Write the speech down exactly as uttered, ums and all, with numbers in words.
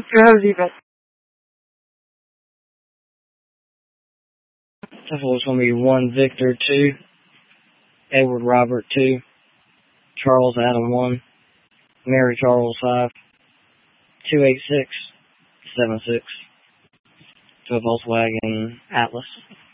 Go defense. Total is going to be one Victor two, Edward Robert two, Charles Adam one, Mary Charles five, two eight six seven six to a Volkswagen Atlas.